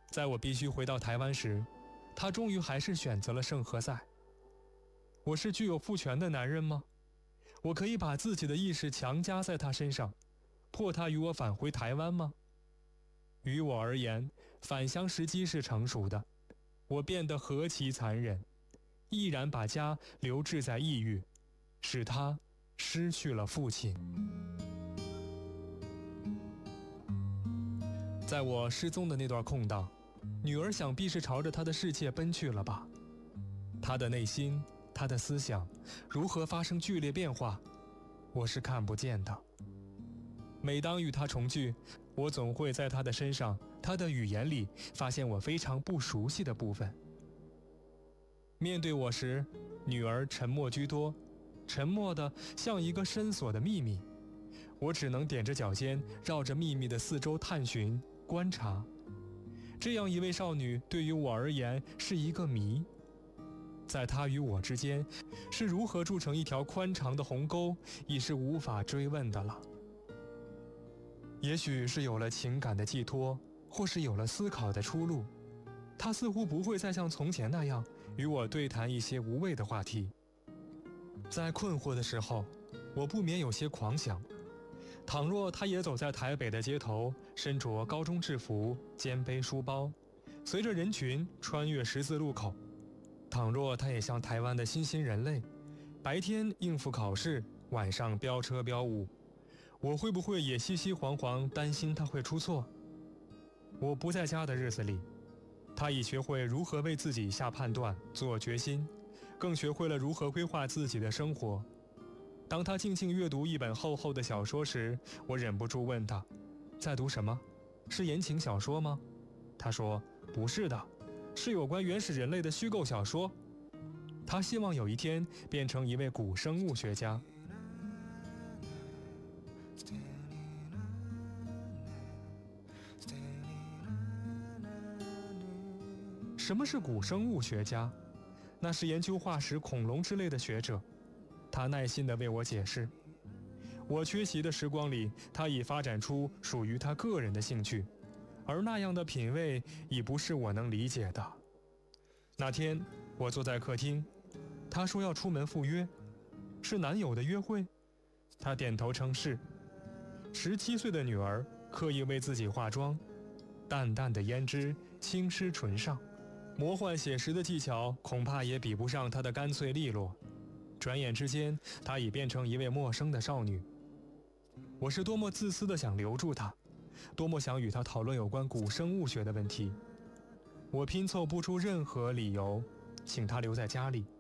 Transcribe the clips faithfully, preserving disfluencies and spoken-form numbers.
在我必须回到台湾时，他终于还是选择了圣何塞。我是具有父权的男人吗？我可以把自己的意识强加在他身上，迫他与我返回台湾吗？于我而言，返乡时机是成熟的。我变得何其残忍，毅然把家留置在异域，使他失去了父亲。在我失踪的那段空档，女儿想必是朝着她的世界奔去了吧。她的内心，她的思想如何发生剧烈变化，我是看不见的。每当与她重聚，我总会在她的身上，她的语言里发现我非常不熟悉的部分。面对我时，女儿沉默居多，沉默的像一个深锁的秘密。我只能踮着脚尖，绕着秘密的四周探寻观察。这样一位少女对于我而言是一个谜，在她与我之间是如何筑成一条宽长的鸿沟，已是无法追问的了。也许是有了情感的寄托，或是有了思考的出路，她似乎不会再像从前那样与我对谈一些无谓的话题。在困惑的时候，我不免有些狂想，倘若他也走在台北的街头，身着高中制服，肩背书包，随着人群穿越十字路口；倘若他也像台湾的新兴人类，白天应付考试，晚上飙车飙舞，我会不会也熙熙惶惶，担心他会出错？我不在家的日子里，他已学会如何为自己下判断，做决心，更学会了如何规划自己的生活。当他静静阅读一本厚厚的小说时，我忍不住问他，在读什么？是言情小说吗？他说，不是的，是有关原始人类的虚构小说。他希望有一天变成一位古生物学家。什么是古生物学家？那是研究化石、恐龙之类的学者。他耐心地为我解释。我缺席的时光里，他已发展出属于他个人的兴趣，而那样的品味已不是我能理解的。那天我坐在客厅，他说要出门赴约，是男友的约会？他点头称是。十七岁的女儿刻意为自己化妆，淡淡的胭脂轻施唇上，魔幻写实的技巧恐怕也比不上她的干脆利落。转眼之间，她已变成一位陌生的少女。我是多么自私地想留住她，多么想与她讨论有关古生物学的问题。我拼凑不出任何理由，请她留在家里。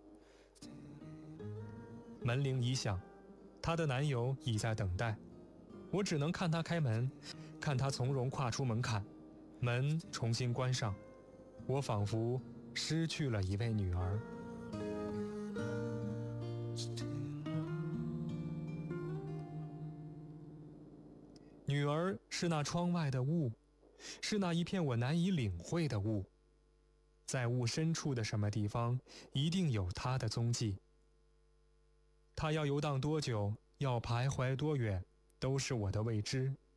门铃已响，她的男友已在等待。我只能看她开门，看她从容跨出门槛，门重新关上。我仿佛失去了一位女儿。女儿是那窗外的雾，是那一片我难以领会的雾。在雾深处的什么地方，一定有她的踪迹。她要游荡多久，要徘徊多远，都是我的未知。